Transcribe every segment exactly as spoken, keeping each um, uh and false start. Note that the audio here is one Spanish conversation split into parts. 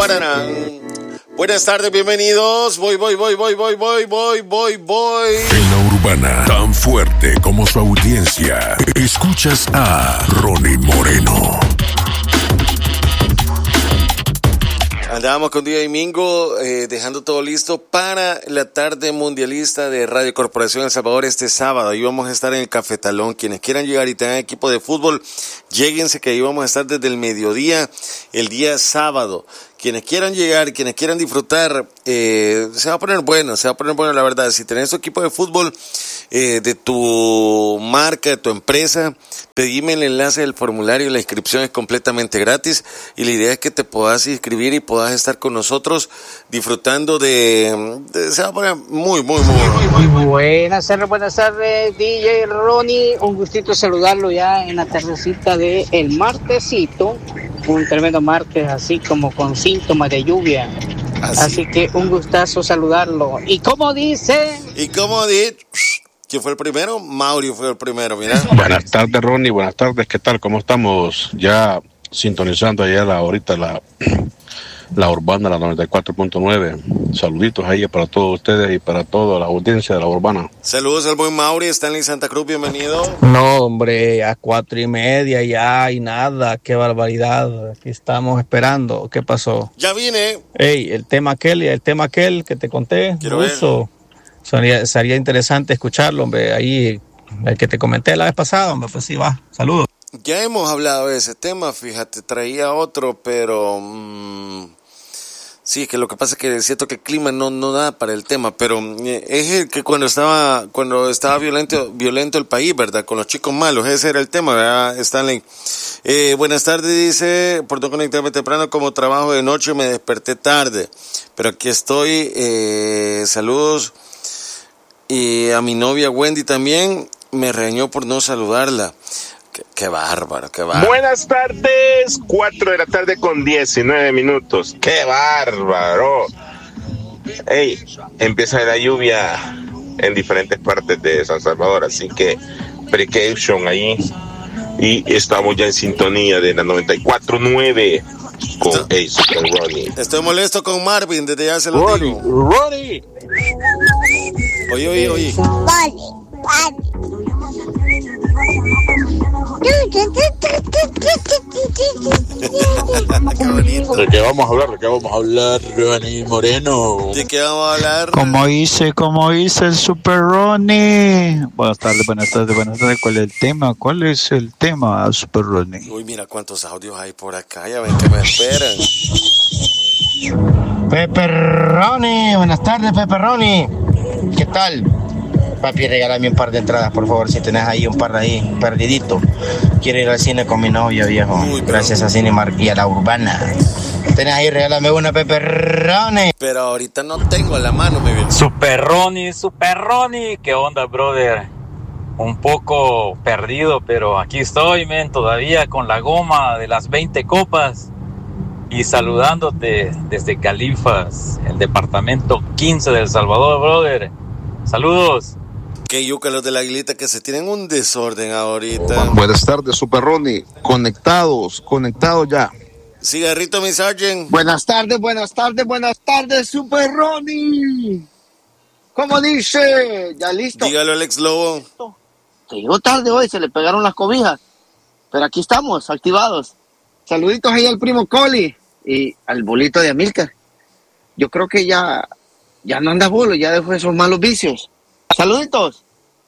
Tararán. Buenas tardes, bienvenidos. Voy, voy, voy, voy, voy, voy, voy, voy, voy. En la Urbana, tan fuerte como su audiencia, escuchas a Ronnie Moreno. Andábamos con Día Domingo, eh, dejando todo listo para la tarde mundialista de Radio Corporación El Salvador este sábado. Ahí vamos a estar en el Cafetalón. Quienes quieran llegar y tengan equipo de fútbol, lléguense que ahí vamos a estar desde el mediodía, el día sábado. Quienes quieran llegar, quienes quieran disfrutar, eh, se va a poner bueno, se va a poner bueno la verdad. Si tenés tu equipo de fútbol eh, de tu marca, de tu empresa, pedime el enlace del formulario, la inscripción es completamente gratis y la idea es que te puedas inscribir y puedas estar con nosotros disfrutando de, de se va a poner muy, muy, muy, muy buenas tardes, buenas tardes, D J Ronnie, un gustito saludarlo ya en la tardecita de el martesito, un tremendo martes así como con síntomas de lluvia. Así, Así que un gustazo saludarlo. ¿Y cómo dice? ¿Y cómo dice? ¿Quién fue el primero? Mauri fue el primero, mira. Buenas tardes, Ronnie, buenas tardes, ¿qué tal? ¿Cómo estamos? Ya sintonizando allá la, ahorita la, la Urbana, la noventa y cuatro punto nueve. Saluditos ahí para todos ustedes y para toda la audiencia de la Urbana. Saludos al buen Mauri, Stanley Santa Cruz, bienvenido. No, hombre, a cuatro y media ya y nada, qué barbaridad. Aquí estamos esperando, ¿qué pasó? Ya vine. Ey, el tema aquel, el tema aquel que te conté, Quiero eso. Sería, sería interesante escucharlo, hombre, ahí, el que te comenté la vez pasada, hombre, pues sí, va, saludos. Ya hemos hablado de ese tema, fíjate, traía otro, pero mmm, sí, que lo que pasa es que es cierto que el clima no, no da para el tema, pero eh, es el que cuando estaba cuando estaba violento violento el país, ¿verdad? Con los chicos malos, ese era el tema, ¿verdad, Stanley? Eh, buenas tardes, dice, por no conectarme temprano, como trabajo de noche me desperté tarde, pero aquí estoy, eh, saludos. Y a mi novia Wendy también me regañó por no saludarla. Qué, qué bárbaro, qué bárbaro. Buenas tardes, cuatro de la tarde con diecinueve minutos. ¡Qué bárbaro! Ey, empieza la lluvia en diferentes partes de San Salvador, así que precaution ahí. Y estamos ya en sintonía de la noventa y cuatro punto nueve con Ace Super Ronnie. Estoy molesto con Marvin, desde ya se lo Ronnie, digo. Ronnie. Oye, oye, oye. Vale, vale. Qué bonito. ¿De qué vamos a hablar? ¿De qué vamos a hablar, Ronnie Moreno? ¿De qué vamos a hablar? Como dice, como dice el Super Ronnie. Buenas tardes, buenas tardes, buenas tardes. ¿Cuál es el tema? ¿Cuál es el tema, Super Ronnie? Uy, mira cuántos audios hay por acá. Ya ven que me esperan. Pepe Ronnie, buenas tardes, Pepe Ronnie. ¿Qué tal? Papi, regálame un par de entradas, por favor, si tenés ahí un par de ahí, perdidito. Quiero ir al cine con mi novia, viejo. Uy, gracias a Cinemark y a la Urbana. Tenés ahí, regálame una, Pepe Ronnie. Pero ahorita no tengo a la mano, mi bien. Super Ronnie, Super Ronnie. ¿Qué onda, brother? Un poco perdido, pero aquí estoy, men, todavía con la goma de las veinte copas. Y saludándote desde Califas, el departamento quince de El Salvador, brother. Saludos. Que yuca los de la Aguilita que se tienen un desorden ahorita. Buenas tardes, Super Ronnie. Conectados, conectados ya. Cigarrito, mi Sargent. Buenas tardes, buenas tardes, buenas tardes, Super Ronnie. ¿Cómo dice? ¿Ya listo? Dígalo, Alex Lobo. Te llegó tarde hoy, se le pegaron las cobijas. Pero aquí estamos, activados. Saluditos ahí al primo Coli y al bolito de Amílcar. Yo creo que ya, ya no anda bolo, ya dejó esos malos vicios. Saluditos.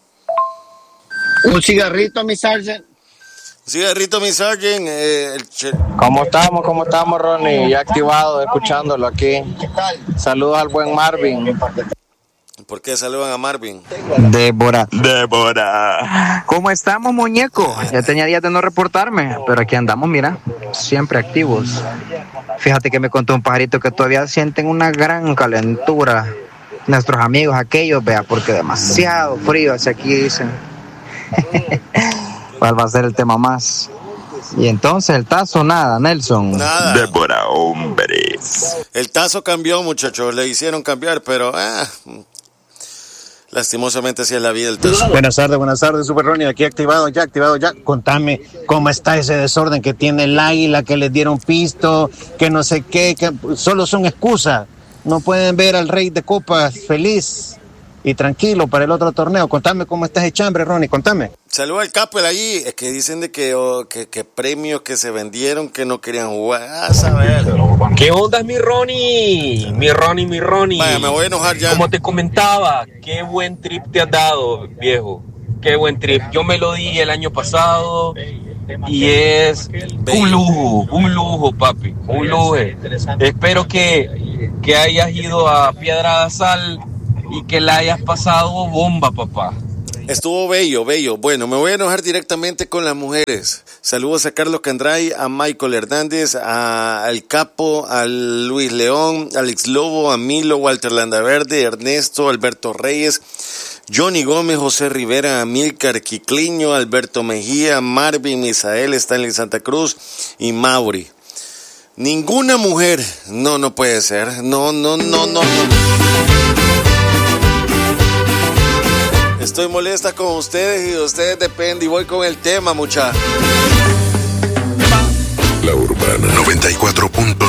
Un cigarrito, mi Sargent. Cigarrito, mi Sargent. Eh, el che... ¿Cómo estamos? ¿Cómo estamos, Ronnie? Ya activado, escuchándolo aquí. Saludos al buen Marvin. ¿Por qué saludan a Marvin? Débora. Débora. ¿Cómo estamos, muñeco? Ya tenía días de no reportarme, pero aquí andamos, mira, siempre activos. Fíjate que me contó un pajarito que todavía sienten una gran calentura. Nuestros amigos aquellos, vea, porque demasiado frío hacia aquí, dicen. ¿Cuál va a ser el tema más? Y entonces el tazo, nada, Nelson. Nada. Débora, hombres. El tazo cambió, muchachos, le hicieron cambiar, pero... Ah, Lastimosamente así es la vida del tazo. Buenas tardes, buenas tardes, Super Ronnie, aquí activado ya, activado ya. Contame cómo está ese desorden que tiene el Águila, que les dieron pisto, que no sé qué, que solo son excusas. No pueden ver al Rey de Copas feliz y tranquilo para el otro torneo. Contame cómo está ese chambre, Ronnie, contame. Saludos al Capo de allí, es que dicen de que, oh, que, que premios que se vendieron, que no querían jugar. A saber. ¿Qué onda, mi Ronnie? Mi Ronnie, mi Ronnie. Vaya, me voy a enojar ya. Como te comentaba, qué buen trip te has dado, viejo. Qué buen trip. Yo me lo di el año pasado y es un lujo, un lujo, papi, un lujo. Espero que, que hayas ido a Piedra de Sal y que la hayas pasado bomba, papá. Estuvo bello, bello. Bueno, me voy a enojar directamente con las mujeres. Saludos a Carlos Candray, a Michael Hernández, a, al Capo, a Luis León, a Alex Lobo, a Milo, Walter Landaverde, Ernesto, Alberto Reyes, Johnny Gómez, José Rivera, Amílcar Quicliño, Alberto Mejía, Marvin, Misael, Stanley Santa Cruz y Mauri. Ninguna mujer. No, no puede ser. No, no, no, no, no. Estoy molesta con ustedes y de ustedes depende y voy con el tema, muchachos. La Urbana noventa y cuatro punto